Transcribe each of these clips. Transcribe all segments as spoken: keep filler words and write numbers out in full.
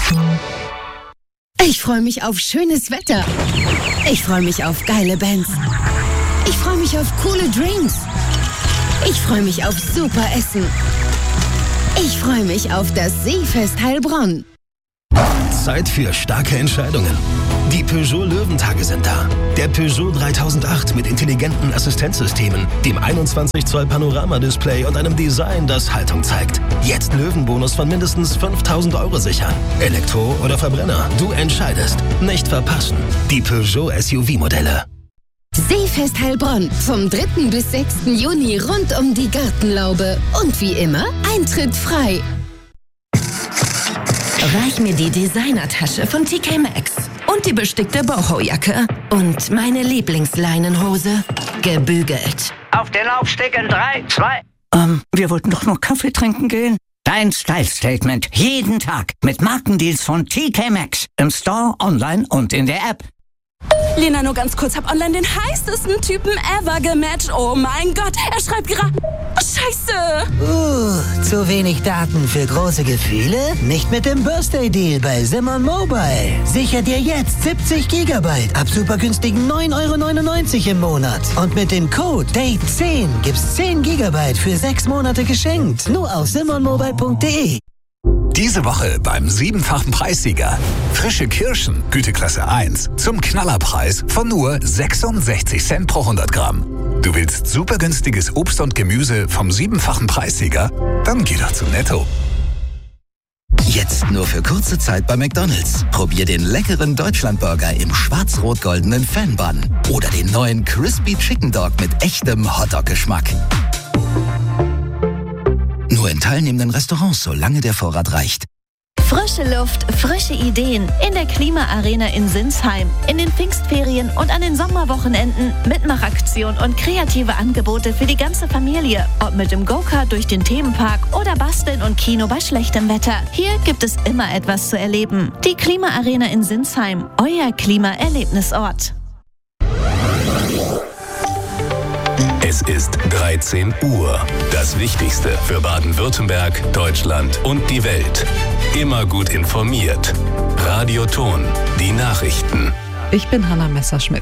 Ich freue mich auf schönes Wetter. Ich freue mich auf geile Bands. Ich freue mich auf coole Drinks. Ich freue mich auf super Essen. Ich freue mich auf das Seefest Heilbronn. Zeit für starke Entscheidungen. Die Peugeot Löwentage sind da. Der Peugeot dreitausendacht mit intelligenten Assistenzsystemen, dem einundzwanzig Zoll Panoramadisplay und einem Design, das Haltung zeigt. Jetzt Löwenbonus von mindestens fünftausend Euro sichern. Elektro oder Verbrenner, du entscheidest. Nicht verpassen. Die Peugeot S U V-Modelle. Seefest Heilbronn vom dritten bis sechsten Juni rund um die Gartenlaube. Und wie immer, Eintritt frei. Reich mir die Designertasche von T K Maxx und die bestickte Boho-Jacke und meine Lieblingsleinenhose, gebügelt. Auf den Laufsteg in drei, zwei... Ähm, wir wollten doch nur Kaffee trinken gehen. Dein Style-Statement jeden Tag mit Markendeals von T K Maxx im Store, online und in der App. Lena, nur ganz kurz, hab online den heißesten Typen ever gematcht. Oh mein Gott, er schreibt gerade... Oh, Scheiße! Uh, zu wenig Daten für große Gefühle? Nicht mit dem Birthday-Deal bei Simon Mobile. Sicher dir jetzt siebzig Gigabyte ab super günstigen neun Euro neunundneunzig im Monat. Und mit dem Code D A T E zehn gibt's zehn Gigabyte für sechs Monate geschenkt. Nur auf simon mobile punkt de. Diese Woche beim siebenfachen Preissieger. Frische Kirschen, Güteklasse eins, zum Knallerpreis von nur sechsundsechzig Cent pro hundert Gramm. Du willst super günstiges Obst und Gemüse vom siebenfachen Preissieger? Dann geh doch zu Netto. Jetzt nur für kurze Zeit bei McDonald's. Probier den leckeren Deutschlandburger im schwarz-rot-goldenen Fan-Bun. Oder den neuen Crispy Chicken Dog mit echtem Hotdog-Geschmack. Nur in teilnehmenden Restaurants, solange der Vorrat reicht. Frische Luft, frische Ideen in der Klimaarena in Sinsheim. In den Pfingstferien und an den Sommerwochenenden Mitmachaktion und kreative Angebote für die ganze Familie. Ob mit dem Go-Kart durch den Themenpark oder Basteln und Kino bei schlechtem Wetter. Hier gibt es immer etwas zu erleben. Die Klimaarena in Sinsheim, euer Klimaerlebnisort. Es ist dreizehn Uhr. Das Wichtigste für Baden-Württemberg, Deutschland und die Welt. Immer gut informiert. Radio Ton, die Nachrichten. Ich bin Hanna Messerschmidt.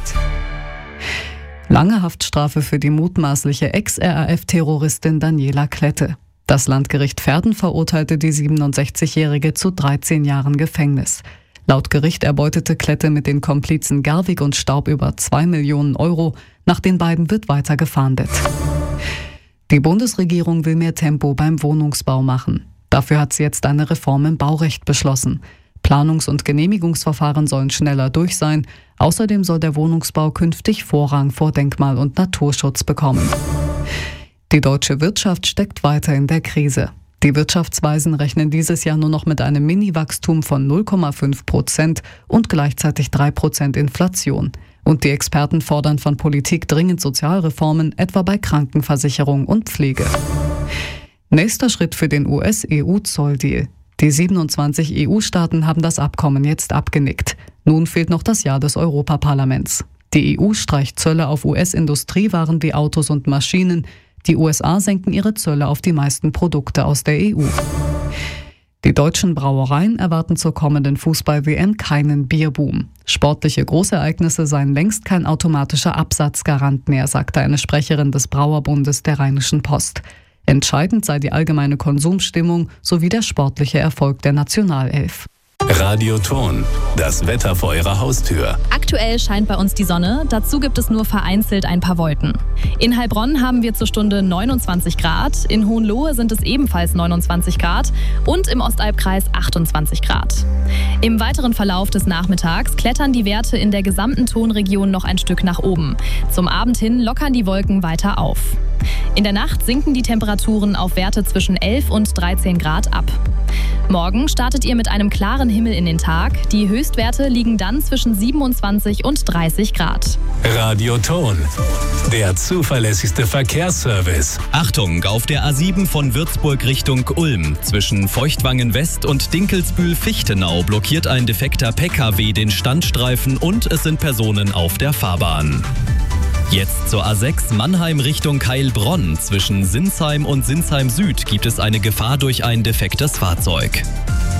Lange Haftstrafe für die mutmaßliche Ex-R A F-Terroristin Daniela Klette. Das Landgericht Verden verurteilte die siebenundsechzigjährige zu dreizehn Jahren Gefängnis. Laut Gericht erbeutete Klette mit den Komplizen Gerwig und Staub über zwei Millionen Euro. Nach den beiden wird weiter gefahndet. Die Bundesregierung will mehr Tempo beim Wohnungsbau machen. Dafür hat sie jetzt eine Reform im Baurecht beschlossen. Planungs- und Genehmigungsverfahren sollen schneller durch sein. Außerdem soll der Wohnungsbau künftig Vorrang vor Denkmal- und Naturschutz bekommen. Die deutsche Wirtschaft steckt weiter in der Krise. Die Wirtschaftsweisen rechnen dieses Jahr nur noch mit einem Mini-Wachstum von null Komma fünf Prozent und gleichzeitig drei Prozent Inflation. Und die Experten fordern von Politik dringend Sozialreformen, etwa bei Krankenversicherung und Pflege. Nächster Schritt für den U S-E U-Zolldeal. Die siebenundzwanzig E U-Staaten haben das Abkommen jetzt abgenickt. Nun fehlt noch das Ja des Europaparlaments. Die E U streicht Zölle auf U S-Industriewaren wie Autos und Maschinen. Die U S A senken ihre Zölle auf die meisten Produkte aus der E U. Die deutschen Brauereien erwarten zur kommenden Fußball-W M keinen Bierboom. Sportliche Großereignisse seien längst kein automatischer Absatzgarant mehr, sagte eine Sprecherin des Brauerbundes der Rheinischen Post. Entscheidend sei die allgemeine Konsumstimmung sowie der sportliche Erfolg der Nationalelf. Radio Ton, das Wetter vor Ihrer Haustür. Aktuell scheint bei uns die Sonne, dazu gibt es nur vereinzelt ein paar Wolken. In Heilbronn haben wir zur Stunde neunundzwanzig Grad, in Hohenlohe sind es ebenfalls neunundzwanzig Grad und im Ostalbkreis achtundzwanzig Grad. Im weiteren Verlauf des Nachmittags klettern die Werte in der gesamten Tonregion noch ein Stück nach oben. Zum Abend hin lockern die Wolken weiter auf. In der Nacht sinken die Temperaturen auf Werte zwischen elf und dreizehn Grad ab. Morgen startet ihr mit einem klaren Himmel in den Tag. Die Höchstwerte liegen dann zwischen siebenundzwanzig und dreißig Grad. Radio Ton, der zuverlässigste Verkehrsservice. Achtung, auf der A sieben von Würzburg Richtung Ulm. Zwischen Feuchtwangen West und Dinkelsbühl-Fichtenau blockiert ein defekter P K W den Standstreifen und es sind Personen auf der Fahrbahn. Jetzt zur A sechs Mannheim Richtung Heilbronn. Zwischen Sinsheim und Sinsheim Süd gibt es eine Gefahr durch ein defektes Fahrzeug.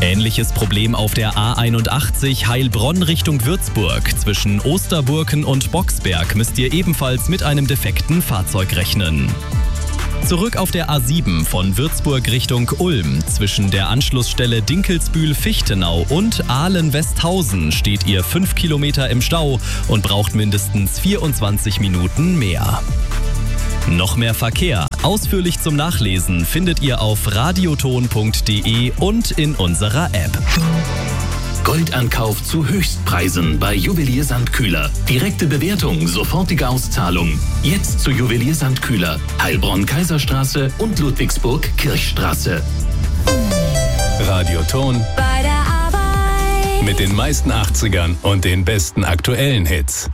Ähnliches Problem auf der A einundachtzig Heilbronn Richtung Würzburg. Zwischen Osterburken und Boxberg müsst ihr ebenfalls mit einem defekten Fahrzeug rechnen. Zurück auf der A sieben von Würzburg Richtung Ulm. Zwischen der Anschlussstelle Dinkelsbühl-Fichtenau und Ahlen-Westhausen steht ihr fünf Kilometer im Stau und braucht mindestens vierundzwanzig Minuten mehr. Noch mehr Verkehr, ausführlich zum Nachlesen, findet ihr auf radioton punkt de und in unserer App. Goldankauf zu Höchstpreisen bei Juwelier Sandkühler. Direkte Bewertung, sofortige Auszahlung. Jetzt zu Juwelier Sandkühler, Heilbronn-Kaiserstraße und Ludwigsburg-Kirchstraße. Radioton. Bei der Arbeit. Mit den meisten achtzigern und den besten aktuellen Hits.